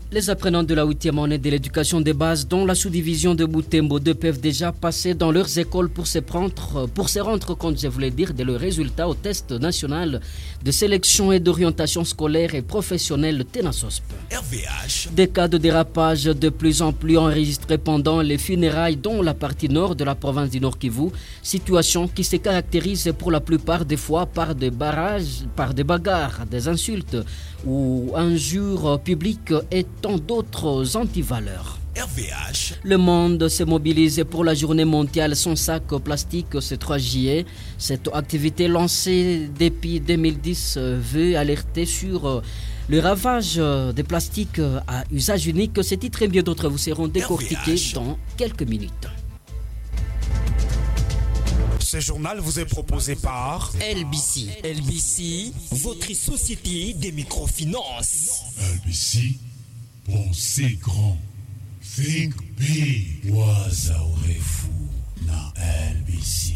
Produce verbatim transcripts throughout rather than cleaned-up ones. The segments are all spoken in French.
Les apprenants de la huitième année de l'éducation de base dont la sous-division de Butembo deux peuvent déjà passer dans leurs écoles pour se, prendre, pour se rendre compte, je voulais dire, de leurs résultats au test national de sélection et d'orientation scolaire et professionnelle TENASOSP. R V H. Des cas de dérapage de plus en plus enregistrés pendant les funérailles dans la partie nord de la province du Nord Kivu, situation qui se caractérise pour la plupart des fois par des barrages, par des bagarres, des insultes ou injures publiques et tant d'autres antivaleurs. R V H. Le monde s'est mobilisé pour la journée mondiale sans sac plastique ce trois juillet. Cette activité lancée depuis deux mille dix veut alerter sur le ravage des plastiques à usage unique. Ces titres et bien d'autres vous seront décortiqués dans quelques minutes. Ce journal vous est proposé par L B C. L B C, votre société des microfinances. L B C, pensez grand. Think big. Wazaourefu na L B C.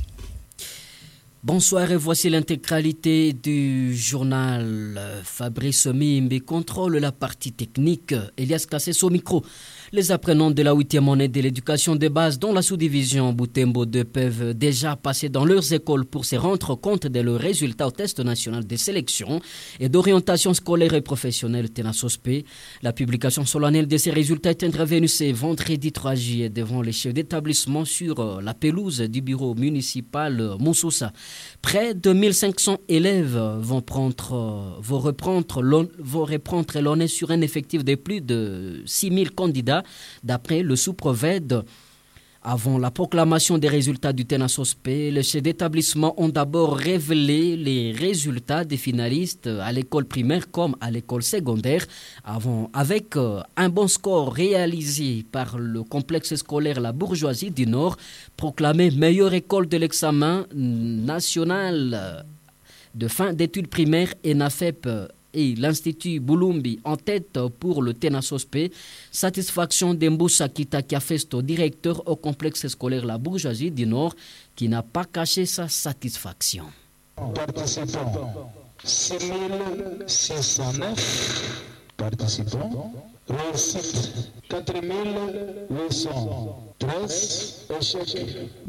Bonsoir et voici l'intégralité du journal. Fabrice Mimbi contrôle la partie technique. Elias Kasseso au micro. Les apprenants de la huitième année de l'éducation de base dont la sous-division Butembo deux peuvent déjà passer dans leurs écoles pour se rendre compte de leurs résultats au test national de sélection et d'orientation scolaire et professionnelle TENASOSP. La publication solennelle de ces résultats est intervenue ce vendredi trois juillet devant les chefs d'établissement sur la pelouse du bureau municipal Moussoussa. Près de mille cinq cents élèves vont, prendre, vont, reprendre, vont reprendre l'honneur sur un effectif de plus de six mille candidats. D'après le sous-provède, avant la proclamation des résultats du TENASOSP, les chefs d'établissement ont d'abord révélé les résultats des finalistes à l'école primaire comme à l'école secondaire, avant, avec un bon score réalisé par le complexe scolaire La Bourgeoisie du Nord, proclamé meilleure école de l'examen national de fin d'études primaires et NAFEP et l'Institut Bulumbi en tête pour le TENASOSP. Satisfaction d'Emboussa Kitaki Festo, directeur au complexe scolaire La Bourgeoisie du Nord, qui n'a pas caché sa satisfaction. Participants, six mille six cent neuf participants. Réussite, quatre mille huit cent treize. Échec,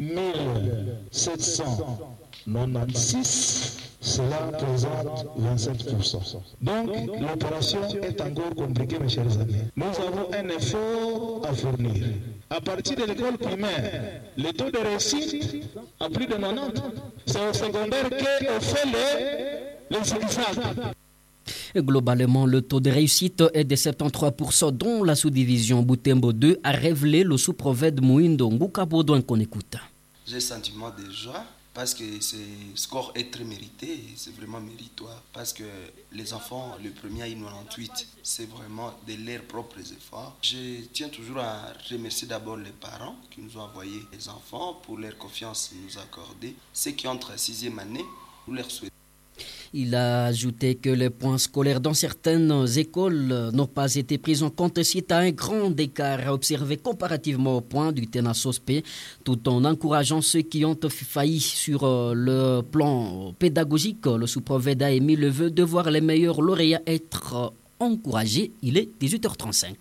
mille sept cent quatre-vingt-seize. Cela présente vingt-sept pour cent. Donc, l'opération est encore compliquée, mes chers amis. Nous avons un effort à fournir. À partir de l'école primaire, le taux de réussite a plus de quatre-vingt-dix. C'est au secondaire qu'on fait les, les satisfactions. Globalement, le taux de réussite est de soixante-treize pour cent, dont la sous-division Butembo deux a révélé le sous-provède Mouindo Ngukabodouin qu'on écoute. J'ai le sentiment de joie parce que ce score est très mérité, c'est vraiment méritoire. Parce que les enfants, le premier a eu quatre-vingt-dix-huit, c'est vraiment de leurs propres efforts. Je tiens toujours à remercier d'abord les parents qui nous ont envoyé les enfants pour leur confiance nous accorder. Ceux qui entrent en sixième année, nous leur souhaitons. Il a ajouté que les points scolaires dans certaines écoles n'ont pas été pris en compte suite à un grand écart observé comparativement aux points du TENASOSP, tout en encourageant ceux qui ont failli sur le plan pédagogique. Le sous-provède a émis le vœu de voir les meilleurs lauréats être encouragés. Il est dix-huit heures trente-cinq.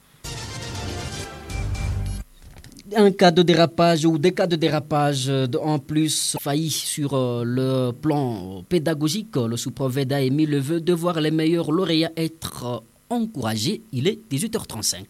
Un cas de dérapage ou des cas de dérapage de, en plus failli sur euh, le plan pédagogique. Le sous-provède a émis le vœu de voir les meilleurs lauréats être euh, encouragés. Il est dix-huit heures trente-cinq.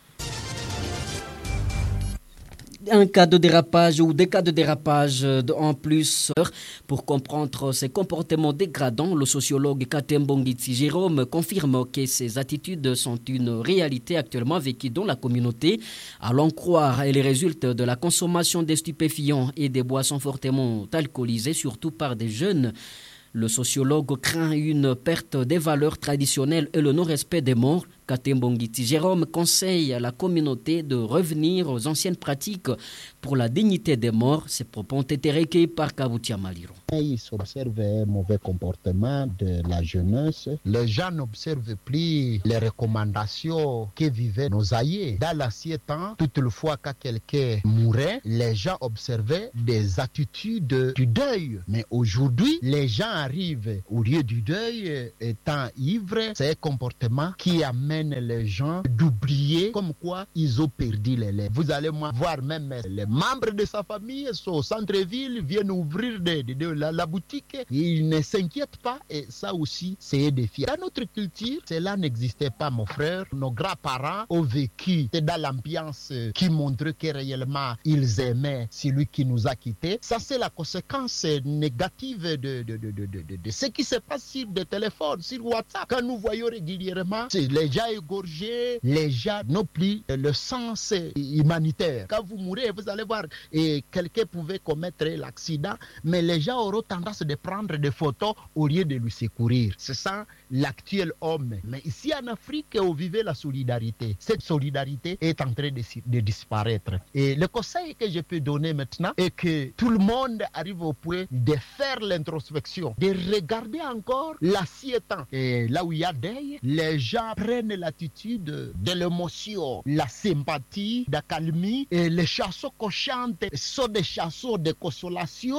Un cas de dérapage ou des cas de dérapage de, en plus. Pour comprendre ces comportements dégradants, le sociologue Katembongitsi Jérôme confirme que ces attitudes sont une réalité actuellement vécue dans la communauté. À l'en croire, elles résultent de la consommation des stupéfiants et des boissons fortement alcoolisées, surtout par des jeunes. Le sociologue craint une perte des valeurs traditionnelles et le non-respect des morts. Katembongiti Jérôme conseille à la communauté de revenir aux anciennes pratiques pour la dignité des morts. Ces propos ont été recueillis par Kabutia Maliro. Il s'observe un mauvais comportement de la jeunesse. Les gens n'observent plus les recommandations que vivaient nos aïeux. Dans l'ancien temps, toutefois quand quelqu'un mourait, les gens observaient des attitudes du deuil. Mais aujourd'hui, les gens arrivent au lieu du deuil étant ivres. C'est un comportement qui amène amène les gens d'oublier comme quoi ils ont perdu les lèvres. Vous allez voir même les membres de sa famille sont au centre-ville, viennent ouvrir de, de, de la, la boutique, ils ne s'inquiètent pas et ça aussi c'est un défi. Dans notre culture, cela n'existait pas, mon frère. Nos grands-parents ont vécu dans l'ambiance qui montrait que réellement ils aimaient celui qui nous a quittés. Ça c'est la conséquence négative de, de, de, de, de, de, de ce qui se passe sur des téléphones, sur WhatsApp. Quand nous voyons régulièrement les gens égorgés, les gens n'ont plus le sens humanitaire. Quand vous mourrez, vous allez voir, et quelqu'un pouvait commettre l'accident, mais les gens auront tendance de prendre des photos au lieu de lui secourir. C'est ça l'actuel homme. Mais ici en Afrique, on vivait la solidarité. Cette solidarité est en train de, de disparaître. Et le conseil que je peux donner maintenant est que tout le monde arrive au point de faire l'introspection, de regarder encore l'assiette. Et là où il y a deuil, les gens prennent l'attitude de l'émotion, la sympathie, la calmie. Et les chansons qu'on chante sont des chansons de consolation.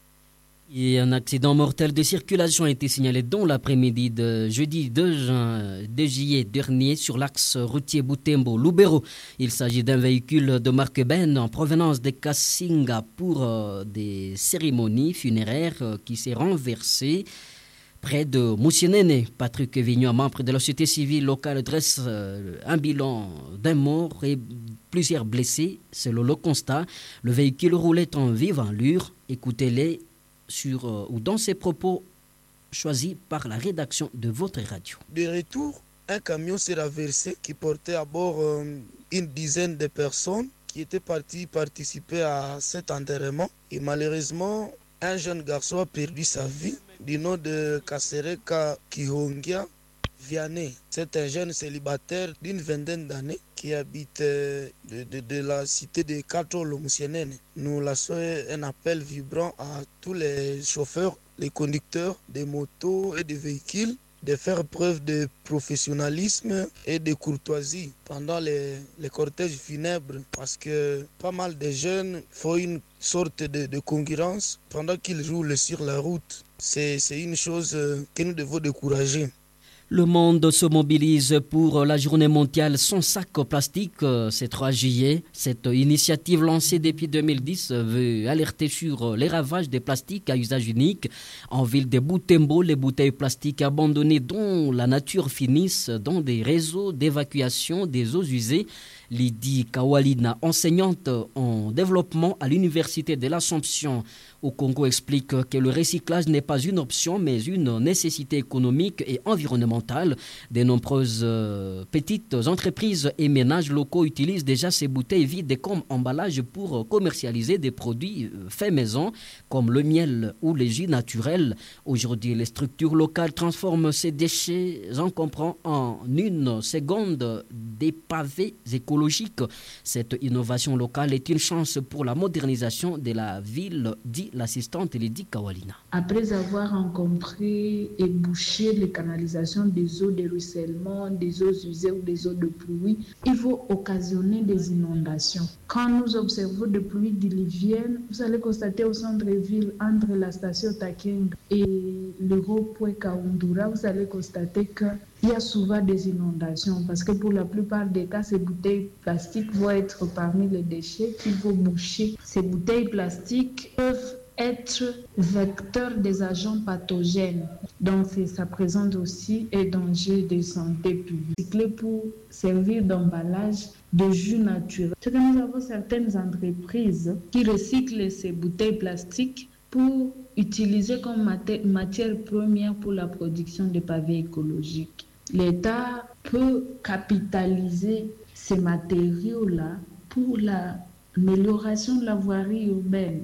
Et un accident mortel de circulation a été signalé dans l'après-midi de jeudi deux juillet dernier sur l'axe routier Butembo-Lubero. Il s'agit d'un véhicule de marque Ben en provenance de Kassinga pour euh, des cérémonies funéraires euh, qui s'est renversé près de Moussienene. Patrick Vignon, membre de la société civile locale, dresse euh, un bilan d'un mort et plusieurs blessés. Selon le constat, le véhicule roulait en vive allure. Écoutez-les sur euh, ou dans ses propos choisis par la rédaction de votre radio. De retour, un camion s'est renversé qui portait à bord euh, une dizaine de personnes qui étaient parties participer à cet enterrement. Et malheureusement, un jeune garçon a perdu sa vie du nom de Kasereka Kihongia Vianney. C'est un jeune célibataire d'une vingtaine d'années qui habite de, de, de la cité de Katolo-Moussienene. Nous lançons un appel vibrant à tous les chauffeurs, les conducteurs des motos et des véhicules de faire preuve de professionnalisme et de courtoisie pendant les, les cortèges funèbres, parce que pas mal de jeunes font une sorte de, de concurrence pendant qu'ils roulent sur la route. C'est, c'est une chose que nous devons décourager. Le monde se mobilise pour la journée mondiale sans sac plastique ce trois juillet. Cette initiative lancée depuis deux mille dix veut alerter sur les ravages des plastiques à usage unique. En ville de Butembo, les bouteilles plastiques abandonnées dans la nature finissent dans des réseaux d'évacuation des eaux usées. Lydie Kawalina, enseignante en développement à l'Université de l'Assomption au Congo, explique que le recyclage n'est pas une option mais une nécessité économique et environnementale. De nombreuses euh, petites entreprises et ménages locaux utilisent déjà ces bouteilles vides comme emballage pour commercialiser des produits faits maison comme le miel ou les jus naturels. Aujourd'hui, les structures locales transforment ces déchets encombrants en une seconde des pavés écologiques. Cette innovation locale est une chance pour la modernisation de la ville, dit l'assistante Lydie Kawalina. Après avoir encombré et bouché les canalisations des eaux de ruissellement, des eaux usées ou des eaux de pluie, il faut occasionner des inondations. Quand nous observons des pluies diluviennes, vous allez constater au centre-ville, entre la station Taking et le rond-point Kaundura, vous allez constater que il y a souvent des inondations parce que pour la plupart des cas, ces bouteilles plastiques vont être parmi les déchets qu'il faut boucher. Ces bouteilles plastiques peuvent être vecteurs des agents pathogènes. Donc, ça présente aussi un danger de santé publique. Pour servir d'emballage de jus naturel. C'est que nous avons certaines entreprises qui recyclent ces bouteilles plastiques pour utiliser comme maté- matière première pour la production de pavés écologiques. L'État peut capitaliser ces matériaux-là pour l'amélioration de la voirie urbaine.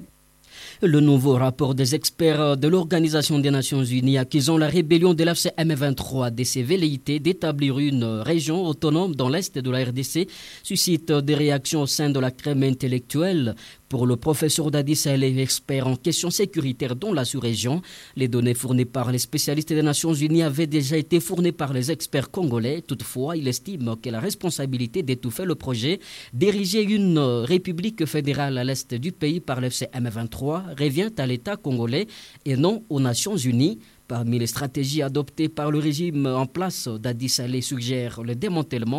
Le nouveau rapport des experts de l'Organisation des Nations Unies accusant la rébellion de l'A F C M vingt-trois de ses velléités d'établir une région autonome dans l'est de la R D C suscite des réactions au sein de la crème intellectuelle. Pour le professeur Dadis, elle est expert en questions sécuritaires dans la sous-région. Les données fournies par les spécialistes des Nations Unies avaient déjà été fournies par les experts congolais. Toutefois, il estime que la responsabilité d'étouffer le projet d'ériger une république fédérale à l'est du pays par l'F C M vingt-trois revient à l'État congolais et non aux Nations Unies. Parmi les stratégies adoptées par le régime en place, Dadi Saleh suggère le démantèlement